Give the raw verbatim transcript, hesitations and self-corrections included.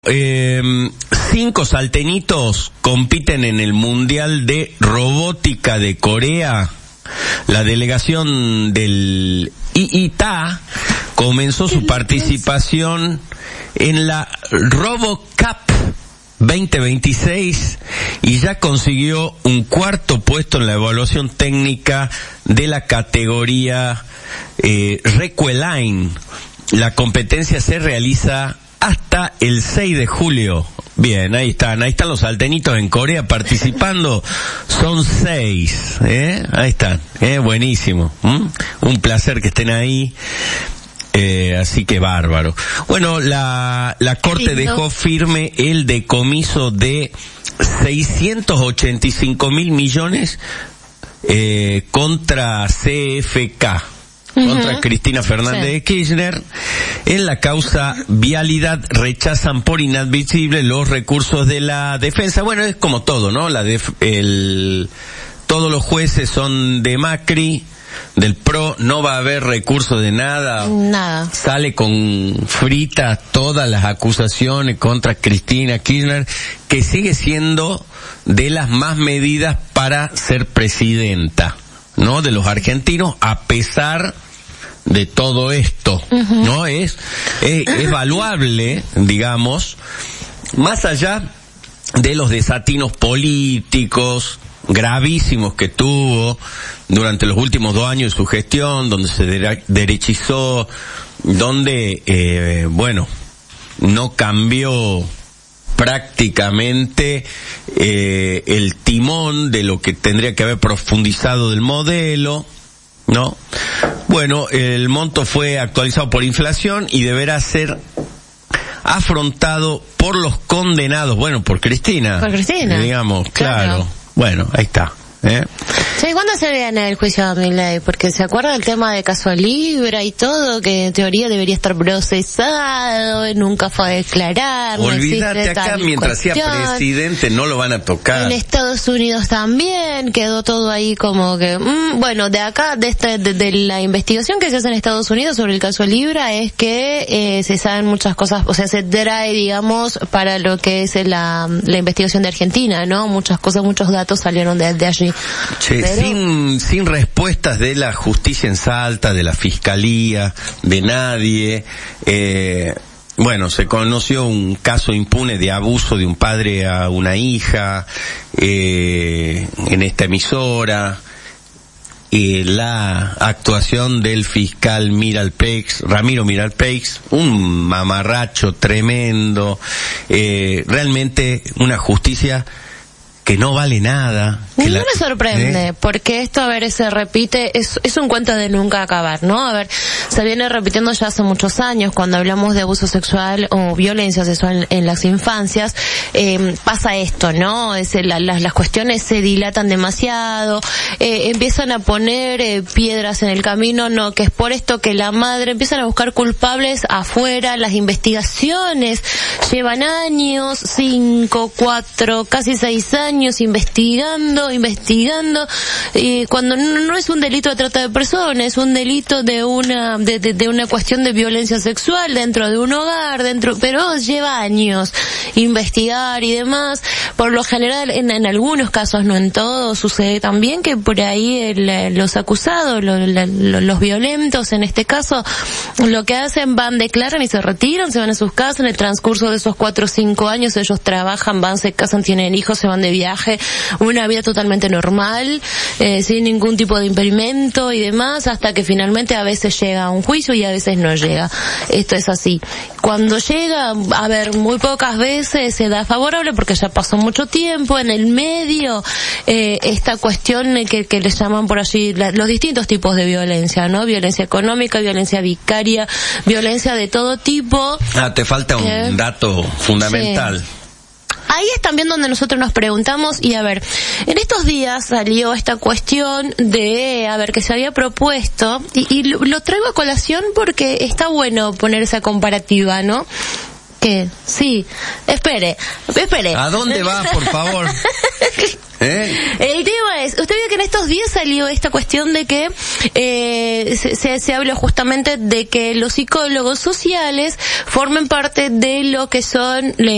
eh, cinco salteñitos compiten en el Mundial de Robótica de Corea. La delegación del I I T A comenzó su participación en la RoboCup veinte veintiséis y ya consiguió un cuarto puesto en la evaluación técnica de la categoría eh, Requeline. La competencia se realiza hasta el seis de julio. Bien, ahí están, ahí están los salteñitos en Corea participando. Son seis, ¿eh? Ahí están, ¿eh? Buenísimo. ¿Mm? Un placer que estén ahí. Eh, así que bárbaro. Bueno, la, la Corte dejó firme el decomiso de seiscientos ochenta y cinco mil millones eh, contra C F K, uh-huh. contra Cristina Fernández sí. de Kirchner. En la causa Vialidad rechazan por inadmisible los recursos de la defensa. Bueno, es como todo, ¿no? La def- el, todos los jueces son de Macri. Del P R O no va a haber recursos de nada. Nada. Sale con fritas todas las acusaciones contra Cristina Kirchner, que sigue siendo de las más medidas para ser presidenta, ¿no? De los argentinos, a pesar de todo esto, uh-huh. ¿no? Es, es, es valuable, digamos, más allá de los desatinos políticos gravísimos que tuvo durante los últimos dos años de su gestión, donde se dere- derechizó, donde, eh, bueno, no cambió prácticamente eh, el timón de lo que tendría que haber profundizado del modelo, ¿no? Bueno, el monto fue actualizado por inflación y deberá ser afrontado por los condenados, bueno, por Cristina. Por Cristina. Digamos, claro. claro. Bueno, ahí está. ¿Eh? Sí, ¿cuándo se viene el juicio de Milei? Porque se acuerda del tema de Caso Libra y todo, que en teoría debería estar procesado, nunca fue a declarar. Olvídate, no acá mientras sea presidente no lo van a tocar. En Estados Unidos también quedó todo ahí como que, mmm, bueno, de acá, de, este, de, de la investigación que se hace en Estados Unidos sobre el Caso Libra es que eh, se saben muchas cosas, o sea, se trae, digamos, para lo que es la, la investigación de Argentina, ¿no? Muchas cosas, muchos datos salieron de, de allí. Che, Pero... sin, sin respuestas de la justicia en Salta, de la fiscalía, de nadie, eh, bueno, se conoció un caso impune de abuso de un padre a una hija, eh, en esta emisora, y la actuación del fiscal Miralpeix, Ramiro Miralpeix, un mamarracho tremendo, eh, realmente una justicia que no vale nada. Que no la, me sorprende, ¿eh? Porque esto, a ver, se repite, es, es un cuento de nunca acabar, ¿no? A ver, se viene repitiendo ya hace muchos años, cuando hablamos de abuso sexual o violencia sexual en, en las infancias, eh, pasa esto, ¿no? Es, la, la, las cuestiones se dilatan demasiado, eh, empiezan a poner eh, piedras en el camino, no, que es por esto que la madre, empiezan a buscar culpables afuera, las investigaciones llevan años, cinco, cuatro, casi seis años investigando, investigando, y cuando no, no es un delito de trata de personas, es un delito de una de, de, de una cuestión de violencia sexual dentro de un hogar, dentro, pero lleva años investigar y demás. Por lo general, en, en algunos casos, no en todos, sucede también que por ahí el, los acusados, los, los, los violentos, en este caso, lo que hacen, van, declaran y se retiran, se van a sus casas. En el transcurso de esos cuatro o cinco años, ellos trabajan, van, se casan, tienen hijos, se van de viaje, una vida totalmente normal, eh, sin ningún tipo de impedimento y demás, hasta que finalmente a veces llega a un juicio y a veces no llega. Esto es así. Cuando llega, a ver, muy pocas veces se da favorable porque ya pasó mucho tiempo. En el medio, eh, esta cuestión que, que les llaman por allí la, los distintos tipos de violencia, ¿no? Violencia económica, violencia vicaria, violencia de todo tipo. Ah, te falta un eh, dato fundamental. Sí. Ahí es también donde nosotros nos preguntamos, y a ver, en estos días salió esta cuestión de, a ver, que se había propuesto, y, y lo, lo traigo a colación porque está bueno poner esa comparativa, ¿no? ¿Qué? Sí. Espere, espere. ¿A dónde vas, por favor? ¿Eh? El tema es, usted vio que en estos días salió esta cuestión de que eh, se, se, se habla justamente de que los psicólogos sociales formen parte de lo que son